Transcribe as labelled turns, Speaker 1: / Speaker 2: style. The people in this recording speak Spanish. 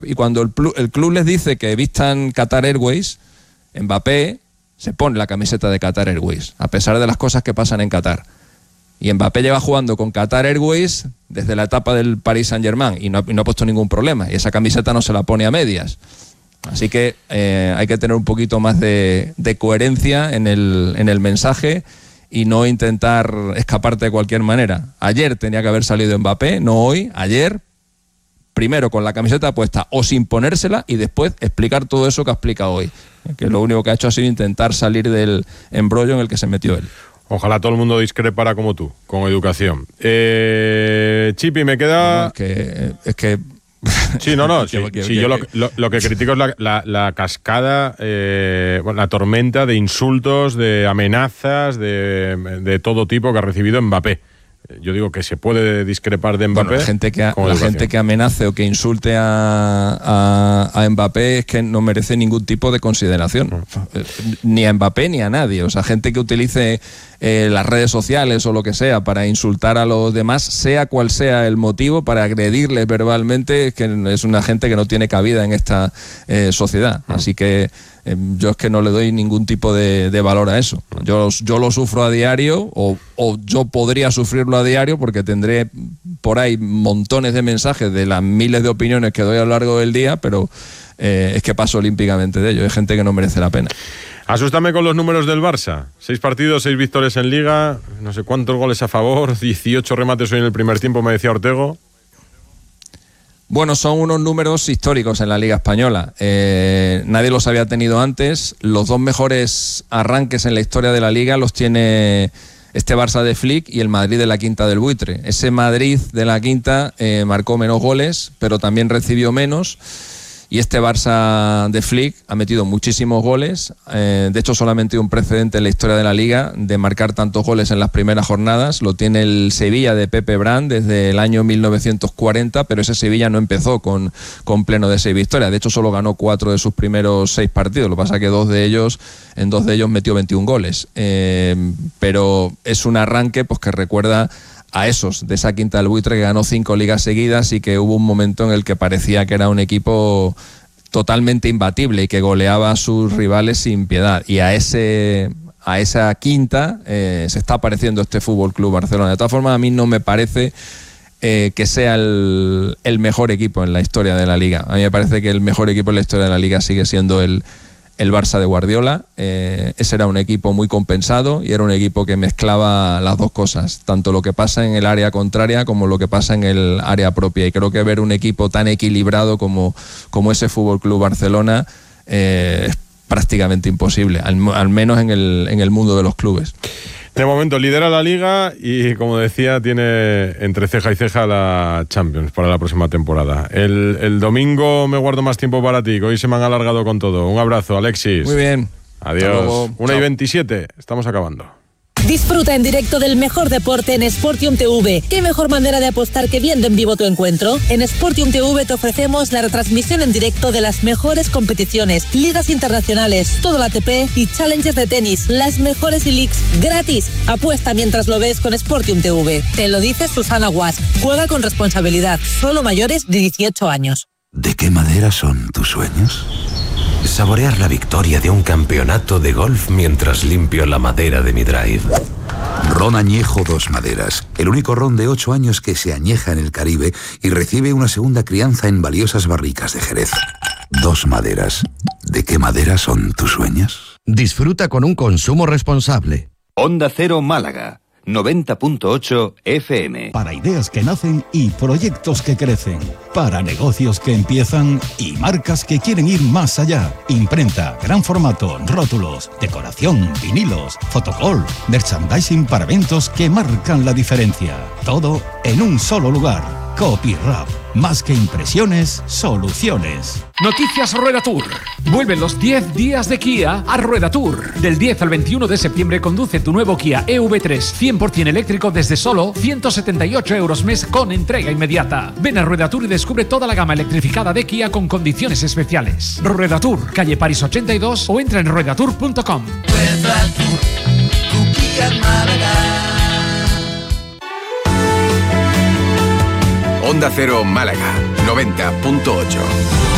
Speaker 1: Y cuando el club les dice que vistan Qatar Airways, Mbappé se pone la camiseta de Qatar Airways, a pesar de las cosas que pasan en Qatar. Y Mbappé lleva jugando con Qatar Airways desde la etapa del Paris Saint-Germain y no ha puesto ningún problema. Y esa camiseta no se la pone a medias. Así que hay que tener un poquito más de coherencia en el mensaje y no intentar escaparte de cualquier manera. Ayer tenía que haber salido Mbappé, no hoy, ayer, primero con la camiseta puesta o sin ponérsela y después explicar todo eso que ha explicado hoy. Que lo único que ha hecho ha sido intentar salir del embrollo en el que se metió él.
Speaker 2: Ojalá todo el mundo discrepara como tú, con educación. Chipi, me queda...
Speaker 1: No, es que
Speaker 2: Sí, no. Sí, yo lo que critico es la cascada, la tormenta de insultos, de amenazas, de todo tipo que ha recibido Mbappé. Yo digo que se puede discrepar de Mbappé.
Speaker 1: Bueno, la gente que amenace o que insulte a Mbappé es que no merece ningún tipo de consideración. Ni a Mbappé ni a nadie. O sea, gente que utilice las redes sociales o lo que sea para insultar a los demás, sea cual sea el motivo, para agredirles verbalmente, es que es una gente que no tiene cabida en esta sociedad. Así que yo es que no le doy ningún tipo de valor a eso. Yo lo sufro a diario o yo podría sufrirlo a diario porque tendré por ahí montones de mensajes de las miles de opiniones que doy a lo largo del día, pero es que paso olímpicamente de ello. Hay gente que no merece la pena.
Speaker 2: Asústame con los números del Barça. 6 partidos, 6 victorias en Liga, no sé cuántos goles a favor, 18 remates hoy en el primer tiempo, me decía Ortego.
Speaker 1: Bueno, son unos números históricos en la Liga Española. Nadie los había tenido antes. Los 2 mejores arranques en la historia de la Liga los tiene este Barça de Flick y el Madrid de la Quinta del Buitre. Ese Madrid de la Quinta marcó menos goles, pero también recibió menos. Y este Barça de Flick ha metido muchísimos goles. De hecho, solamente hay un precedente en la historia de la Liga de marcar tantos goles en las primeras jornadas. Lo tiene el Sevilla de Pepe Brand desde el año 1940, pero ese Sevilla no empezó con pleno de 6 victorias. De hecho, solo ganó 4 de sus primeros 6 partidos. Lo que pasa es que en dos de ellos metió 21 goles. Pero es un arranque pues que recuerda a esos de esa Quinta del Buitre que ganó 5 ligas seguidas y que hubo un momento en el que parecía que era un equipo totalmente imbatible y que goleaba a sus rivales sin piedad. Y a esa quinta se está pareciendo este Fútbol Club Barcelona. De todas formas, a mí no me parece que sea el mejor equipo en la historia de la Liga. A mí me parece que el mejor equipo en la historia de la Liga sigue siendo el Barça de Guardiola. Ese era un equipo muy compensado y era un equipo que mezclaba las dos cosas, tanto lo que pasa en el área contraria como lo que pasa en el área propia. Y creo que ver un equipo tan equilibrado como ese Fútbol Club Barcelona es prácticamente imposible, al menos en el mundo de los clubes.
Speaker 2: De momento lidera la Liga y, como decía, tiene entre ceja y ceja la Champions para la próxima temporada. El domingo me guardo más tiempo para ti, que hoy se me han alargado con todo. Un abrazo, Alexis.
Speaker 1: Muy bien.
Speaker 2: Adiós. 1:27, estamos acabando.
Speaker 3: Disfruta en directo del mejor deporte en Sportium TV. ¿Qué mejor manera de apostar que viendo en vivo tu encuentro? En Sportium TV te ofrecemos la retransmisión en directo de las mejores competiciones, ligas internacionales, todo el ATP y challenges de tenis, las mejores e-leagues gratis. Apuesta mientras lo ves con Sportium TV. Te lo dice Susana Guas. Juega con responsabilidad. Solo mayores de 18 años.
Speaker 4: ¿De qué madera son tus sueños? Saborear la victoria de un campeonato de golf mientras limpio la madera de mi drive. Ron Añejo Dos Maderas, el único ron de 8 años que se añeja en el Caribe y recibe una segunda crianza en valiosas barricas de Jerez. Dos Maderas. ¿De qué madera son tus sueños?
Speaker 5: Disfruta con un consumo responsable.
Speaker 6: Onda Cero Málaga, 90.8 FM.
Speaker 7: Para ideas que nacen y proyectos que crecen. Para negocios que empiezan y marcas que quieren ir más allá. Imprenta, gran formato, rótulos, decoración, vinilos, fotocall, merchandising para eventos que marcan la diferencia. Todo en un solo lugar. Copyrap. Más que impresiones, soluciones.
Speaker 8: Noticias Rueda Tour. Vuelven los 10 días de Kia a Rueda Tour. Del 10 al 21 de septiembre conduce tu nuevo Kia EV3 100% eléctrico desde solo 178 euros mes con entrega inmediata. Ven a Rueda Tour y descubre toda la gama electrificada de Kia con condiciones especiales. Rueda Tour, calle París 82 o entra en ruedatour.com.
Speaker 9: Rueda Tour, tu Kia en Málaga.
Speaker 6: Onda Cero Málaga, 90.8.